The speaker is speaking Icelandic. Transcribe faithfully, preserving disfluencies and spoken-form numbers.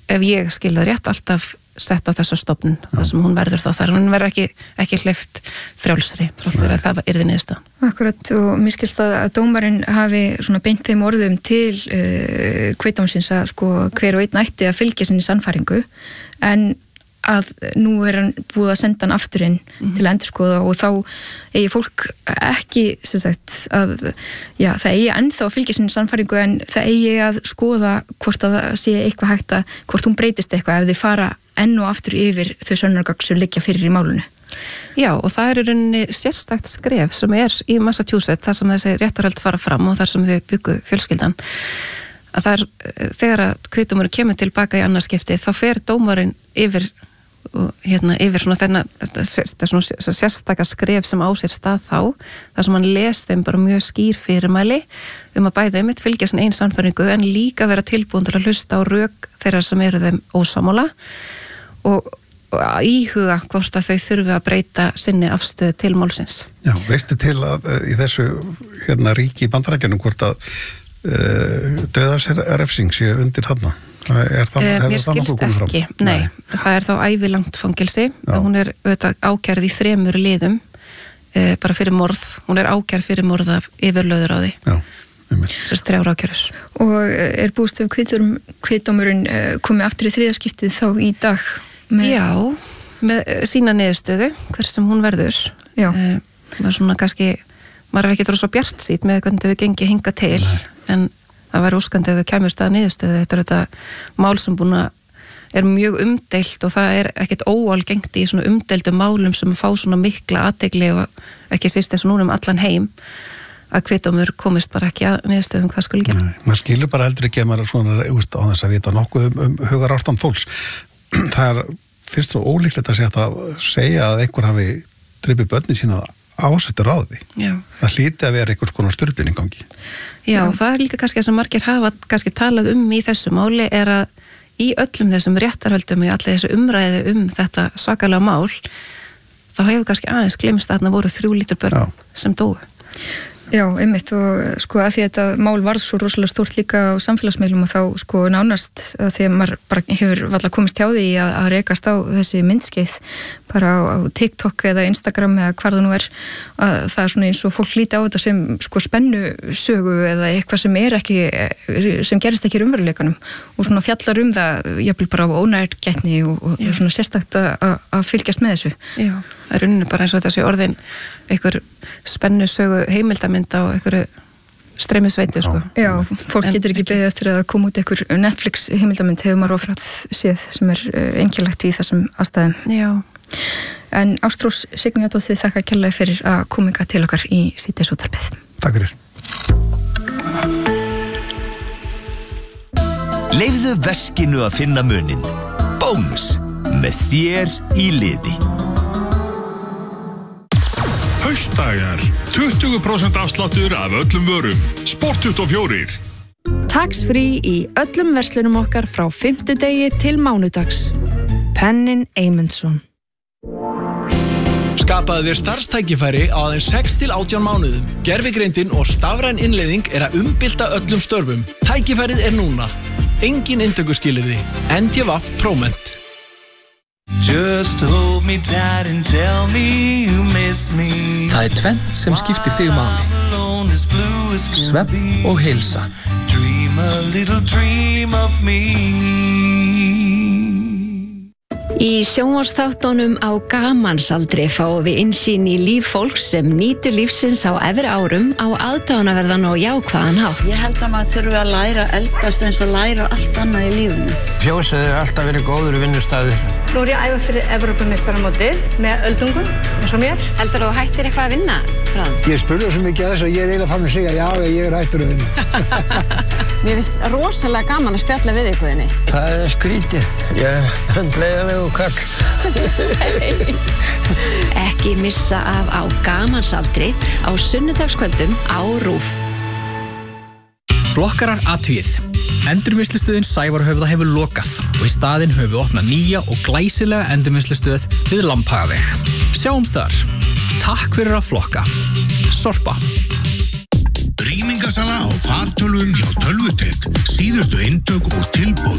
ef ég skil það rétt, alltaf sett á þessa stofnun, þar sem hún verður þá þar, hún verður ekki, ekki hleypt frjálsri, þáttur að það yrði niðurstaðan. Akkurat, og mér skilst það að dómarinn hafi svona beint þeim orðum til uh, kveitómsins að sko hver og einn ætti að fylgja sinni sannfæringu, en að nú er hann búið að senda hann aftur inn mm-hmm. til að endurskoða og þá eigi fólk ekki sem sagt að já, það eigi ennþá að fylgja sinni sannfæringu en það eigi að skoða hvort að það sé eitthvað hægt að hvort hún breytist eitthvað ef þið fara enn og aftur yfir þau sönnunargögn sem liggja fyrir í málunu. Já, og það er í rauninni sérstakt skref sem er í Massachusetts þar sem þessi réttarhöld fara fram og þar sem þau byggu fjölskyldan að það er þegar að kveitómurinn kemur tilbaka í annarskipti þá fer dómarinn yfir og hérna yfir svona þennan svona sérstaka skref sem á sér stað þá, þar sem hann les þeim bara mjög skýr fyrirmæli um að bæði einmitt fylgja sin einn sannfæringu en líka vera tilbúin til að hlusta á rök þeirra sem eru þeim ósammála og, og íhuga hvort að þau þurfi að breyta sinni afstöðu til málsins. Já, veistu til að í þessu hérna ríki í Bandaríkjunum hvort að uh, dauðarefsing sé undir þarna? Er það, uh, mér skilst ekki, nei, nei, það er þá ævilangt fangelsi, hún er auðvitað ákærð í þremur liðum uh, bara fyrir morð, hún er ákærð fyrir morð af yfirlöður á því. Já, einmitt. Þess þrjár ákærur. Og er búist við kveitómurinn uh, komið aftur í þriðaskiptið þá í dag? Með... Já, með sína niðurstöðu, hver sem hún verður. Já. Uh, maður svona kannski, maður er ekki þrjá svo bjart sýt með hvernig þau gengi hinga til, nei. En það væri óskandi ef þau kæmur stað niðurstöðu. Þetta er þetta mál sem búin að er mjög umdeilt og það er ekkert óalgengt í svona umdeildum málum sem fá svona mikla athygli og ekki síst eins og núna um allan heim að kveitómur komist bara ekki að niðurstöðum hvað skuli gera. Nei, maður skilur bara heldur ekki að maður svona, úst, á þess að vita nokkuð um, um hugar ástand fólks. Það er fyrst svo ólíklegt að segja, að segja að einhver hafi drifið börnin sína ásettur á því. Já. Það hlýti að vera einhvers konar styrlun í gangi. Já, og það er líka kannski sem margir hafa kannski talað um í þessu máli er að í öllum þessum réttarhöldum og allir þessu umræðu um þetta svakalega mál þá hefur kannski aðeins glemst að þarna voru þrjú lítur börn Já. Sem dóu. Já, einmitt og sko að því að þetta mál varð svo rosalega stórt líka á samfélagsmiðlum og þá sko nánast að því að maður bara hefur valla komist hjá því að, að rekast á þessi myndskeið bara á, á TikTok eða Instagram eða hvar það nú er að það er svona eins og fólk líti á þetta sem sko spennu sögu eða eitthvað sem er ekki sem gerist ekki í raunveruleikanum og svona fjallar um það jafnvel bara á ónærgætni og, og svona sérstakt að, að fylgjast með þessu. Já, það er rauninni bara eins og þessi orðin einhver spennu sögu heimildamynd á einhverju streymisveitu sko. Já, fólk en, getur ekki beðið eftir að koma út einhver Netflix heimildamynd hefur maður oft séð sem er einkennilegt í þessum aðstæðum. Já. En Ástrós Sigmunardóttir þakka kærlega fyrir að koma hingað til okkar í síðdegisútvarpið. Takk fyrir. Leyfðu veskinu að finna munin. Bónus með þér í liði. Haustdagar, tuttugu prósent afsláttur af öllum vörum. Sport tuttugu og fjórir. Tax free í öllum verslunum okkar frá fimmtudegi til mánudags. Pennin Eymundsson. Skapaðu þér starfstækifæri á aðeins sex til átján mánuðum. Gervigreindin og stafræn innleiðing er að umbylta öllum störfum. Tækifærið er núna. Engin inntökuskilyrði. N D V A F Proment. Just hold me tight and tell me you miss me. Það er tvennt sem skiptir þig máli. Svefn og heilsa. Dream a little dream of me. Í sjónvarpsþáttunum á Gamansaldri fáum við innsýn í líf fólks sem nýtur lífsins á efri árum á aðdáunarverðan og jákvæðan hátt. Ég held að maður þurfi að læra að eldast eins og læra allt annað í lífinu. Fjósið er alltaf verið góður vinnustæður. Nú er ég að æfa fyrir Evrópumeistaramótið með öldungum eins og mér. Heldur þú hættir eitthvað að vinna? Ég spurði svo mikið að þess að ég er eiginlega fann að segja já, ég er hættur að vinna. Mér finnst rosalega gaman að spjalla við ykkurðinni. Það er skrítið. Ég er hundleiðilegu kall. Ekki missa af á Gamansaldri á sunnudagskvöldum á RÚV. Flokkarar athugið. Endurvinnslustöðin Sævarhöfða hefur lokað og í staðinn höfum við opnað nýja og glæsilega endurvinnslustöð við Lambhagaveg. Sjáumst þar. Takk fyrir að flokka. Sorpa. Rýmingasala á fartölvum hjá Tölvutek. Síðustu eintök og tilboð